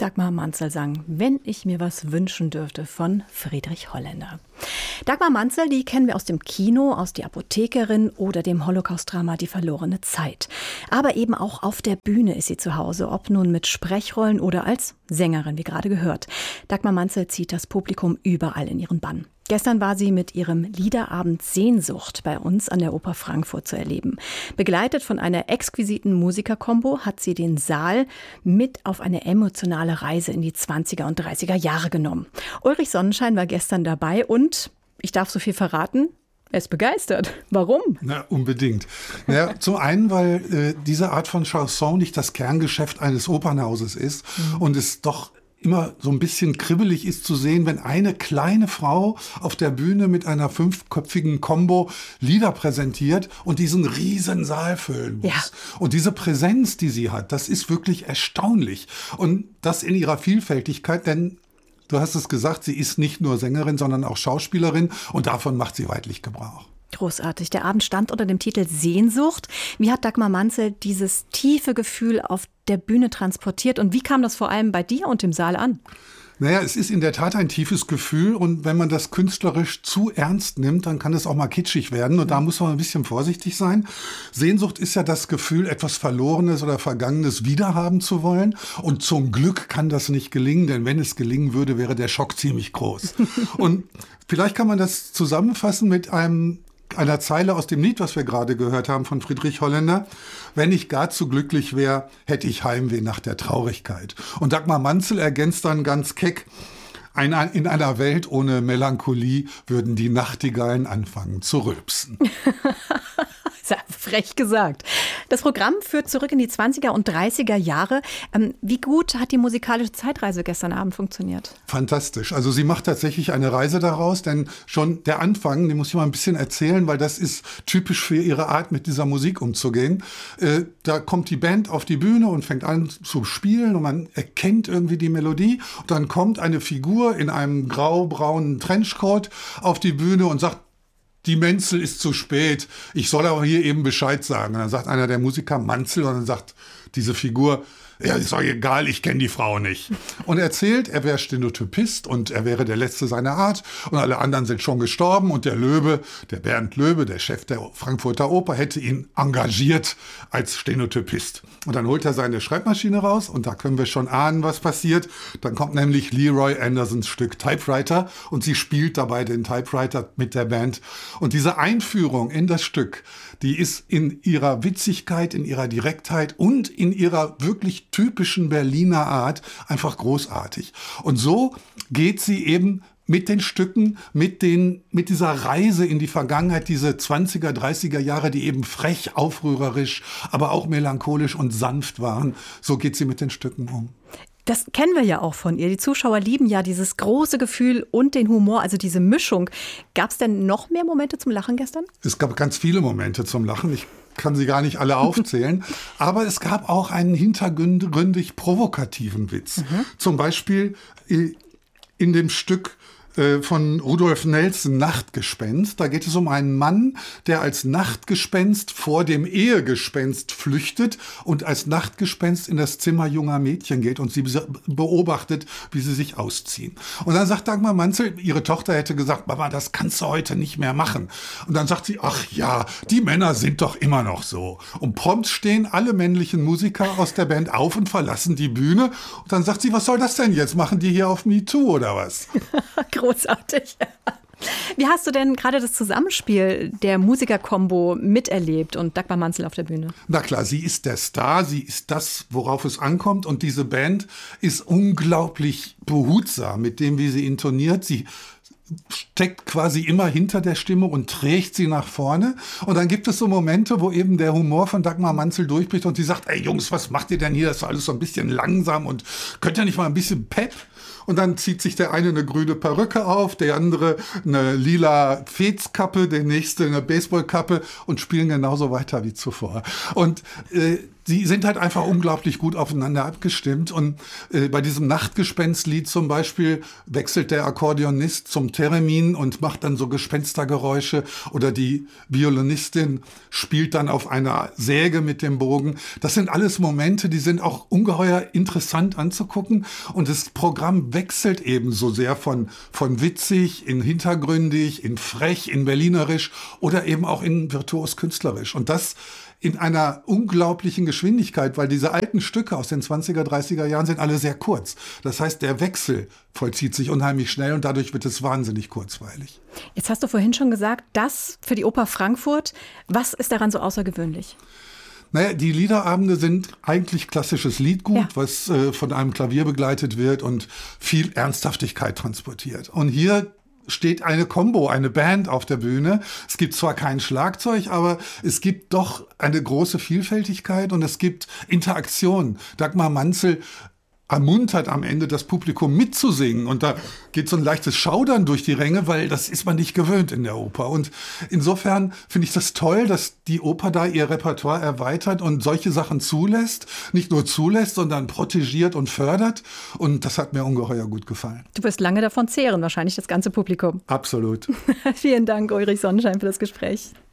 Dagmar Manzel sang »Wenn ich mir was wünschen dürfte« von Friedrich Holländer. Dagmar Manzel, die kennen wir aus dem Kino, aus Die Apothekerin oder dem Holocaust-Drama Die verlorene Zeit. Aber eben auch auf der Bühne ist sie zu Hause, ob nun mit Sprechrollen oder als Sängerin, wie gerade gehört. Dagmar Manzel zieht das Publikum überall in ihren Bann. Gestern war sie mit ihrem Liederabend Sehnsucht bei uns an der Oper Frankfurt zu erleben. Begleitet von einer exquisiten Musikerkombo hat sie den Saal mit auf eine emotionale Reise in die 20er und 30er Jahre genommen. Ulrich Sonnenschein war gestern dabei und, ich darf so viel verraten, er ist begeistert. Warum? Na, unbedingt. Ja, zum einen, weil diese Art von Chanson nicht das Kerngeschäft eines Opernhauses ist und es doch immer so ein bisschen kribbelig ist zu sehen, wenn eine kleine Frau auf der Bühne mit einer 5-köpfigen Combo Lieder präsentiert und diesen riesen Saal füllen muss. Ja. Und diese Präsenz, die sie hat, das ist wirklich erstaunlich. Und das in ihrer Vielfältigkeit, denn du hast es gesagt, sie ist nicht nur Sängerin, sondern auch Schauspielerin und davon macht sie weitlich Gebrauch. Großartig. Der Abend stand unter dem Titel Sehnsucht. Wie hat Dagmar Manzel dieses tiefe Gefühl auf der Bühne transportiert und wie kam das vor allem bei dir und im Saal an? Naja, es ist in der Tat ein tiefes Gefühl und wenn man das künstlerisch zu ernst nimmt, dann kann es auch mal kitschig werden und da muss man ein bisschen vorsichtig sein. Sehnsucht ist ja das Gefühl, etwas Verlorenes oder Vergangenes wiederhaben zu wollen und zum Glück kann das nicht gelingen, denn wenn es gelingen würde, wäre der Schock ziemlich groß. Und vielleicht kann man das zusammenfassen mit einer Zeile aus dem Lied, was wir gerade gehört haben von Friedrich Holländer. Wenn ich gar zu glücklich wäre, hätte ich Heimweh nach der Traurigkeit. Und Dagmar Manzel ergänzt dann ganz keck, in einer Welt ohne Melancholie würden die Nachtigallen anfangen zu rülpsen. Frech gesagt. Das Programm führt zurück in die 20er und 30er Jahre. Wie gut hat die musikalische Zeitreise gestern Abend funktioniert? Fantastisch. Also sie macht tatsächlich eine Reise daraus, denn schon der Anfang, den muss ich mal ein bisschen erzählen, weil das ist typisch für ihre Art, mit dieser Musik umzugehen. Da kommt die Band auf die Bühne und fängt an zu spielen und man erkennt irgendwie die Melodie. Und dann kommt eine Figur in einem grau-braunen Trenchcoat auf die Bühne und sagt, die Menzel ist zu spät, ich soll aber hier eben Bescheid sagen. Und dann sagt einer der Musiker Manzel und dann sagt diese Figur, ja, ist doch egal, ich kenne die Frau nicht. Und er erzählt, er wäre Stenotypist und er wäre der Letzte seiner Art und alle anderen sind schon gestorben und der Löwe, der Bernd Löwe, der Chef der Frankfurter Oper, hätte ihn engagiert als Stenotypist. Und dann holt er seine Schreibmaschine raus und da können wir schon ahnen, was passiert. Dann kommt nämlich Leroy Andersons Stück Typewriter und sie spielt dabei den Typewriter mit der Band. Und diese Einführung in das Stück, die ist in ihrer Witzigkeit, in ihrer Direktheit und in ihrer wirklich typischen Berliner Art einfach großartig. Und so geht sie eben mit den Stücken, mit dieser Reise in die Vergangenheit, diese 20er, 30er Jahre, die eben frech, aufrührerisch, aber auch melancholisch und sanft waren. So geht sie mit den Stücken um. Das kennen wir ja auch von ihr. Die Zuschauer lieben ja dieses große Gefühl und den Humor, also diese Mischung. Gab es denn noch mehr Momente zum Lachen gestern? Es gab ganz viele Momente zum Lachen. Ich kann sie gar nicht alle aufzählen. Aber es gab auch einen hintergründig provokativen Witz. Zum Beispiel in dem Stück von Rudolf Nelson, Nachtgespenst. Da geht es um einen Mann, der als Nachtgespenst vor dem Ehegespenst flüchtet und als Nachtgespenst in das Zimmer junger Mädchen geht und sie beobachtet, wie sie sich ausziehen. Und dann sagt Dagmar Manzel, ihre Tochter hätte gesagt, Mama, das kannst du heute nicht mehr machen. Und dann sagt sie, ach ja, die Männer sind doch immer noch so. Und prompt stehen alle männlichen Musiker aus der Band auf und verlassen die Bühne. Und dann sagt sie, was soll das denn jetzt? Machen die hier auf MeToo oder was? Großartig. Wie hast du denn gerade das Zusammenspiel der Musikerkombo miterlebt und Dagmar Manzel auf der Bühne? Na klar, sie ist der Star, sie ist das, worauf es ankommt und diese Band ist unglaublich behutsam mit dem, wie sie intoniert. Sie steckt quasi immer hinter der Stimme und trägt sie nach vorne. Und dann gibt es so Momente, wo eben der Humor von Dagmar Manzel durchbricht und sie sagt, ey Jungs, was macht ihr denn hier? Das ist alles so ein bisschen langsam und könnt ihr nicht mal ein bisschen Pep? Und dann zieht sich der eine eine grüne Perücke auf, der andere eine lila Fezkappe, der nächste eine Baseballkappe und spielen genauso weiter wie zuvor. Und die sind halt einfach unglaublich gut aufeinander abgestimmt. Und bei diesem Nachtgespenstlied zum Beispiel wechselt der Akkordeonist zum Theremin und macht dann so Gespenstergeräusche. Oder die Violinistin spielt dann auf einer Säge mit dem Bogen. Das sind alles Momente, die sind auch ungeheuer interessant anzugucken. Und das Programm wechselt eben so sehr von witzig in hintergründig, in frech, in berlinerisch oder eben auch in virtuos künstlerisch. Und das in einer unglaublichen Geschwindigkeit, weil diese alten Stücke aus den 20er, 30er Jahren sind alle sehr kurz. Das heißt, der Wechsel vollzieht sich unheimlich schnell und dadurch wird es wahnsinnig kurzweilig. Jetzt hast du vorhin schon gesagt, das für die Oper Frankfurt. Was ist daran so außergewöhnlich? Naja, die Liederabende sind eigentlich klassisches Liedgut, was von einem Klavier begleitet wird und viel Ernsthaftigkeit transportiert. Und hier steht eine Combo, eine Band auf der Bühne. Es gibt zwar kein Schlagzeug, aber es gibt doch eine große Vielfältigkeit und es gibt Interaktion. Dagmar Manzel ermuntert am Ende das Publikum mitzusingen. Und da geht so ein leichtes Schaudern durch die Ränge, weil das ist man nicht gewöhnt in der Oper. Und insofern finde ich das toll, dass die Oper da ihr Repertoire erweitert und solche Sachen zulässt. Nicht nur zulässt, sondern protegiert und fördert. Und das hat mir ungeheuer gut gefallen. Du wirst lange davon zehren, wahrscheinlich das ganze Publikum. Absolut. Vielen Dank, Ulrich Sonnenschein, für das Gespräch.